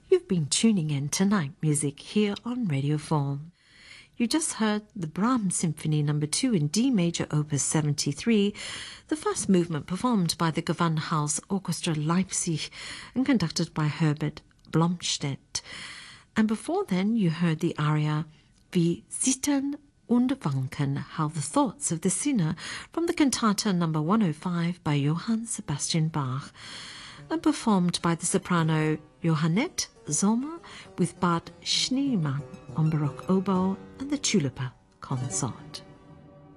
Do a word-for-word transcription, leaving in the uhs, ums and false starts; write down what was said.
You've been tuning in to Night Music here on Radio four. You just heard the Brahms Symphony Number two in D Major Opus seventy-three, the first movement performed by the Gewandhaus Orchestra Leipzig and conducted by Herbert Blomstedt. And before then you heard the aria Wie zittern und wanken, How the Thoughts of the Sinner, from the cantata number one oh five by Johann Sebastian Bach, and performed by the soprano Johannette Sommer with Bart Schneemann on Baroque oboe and the Tulipa Consort.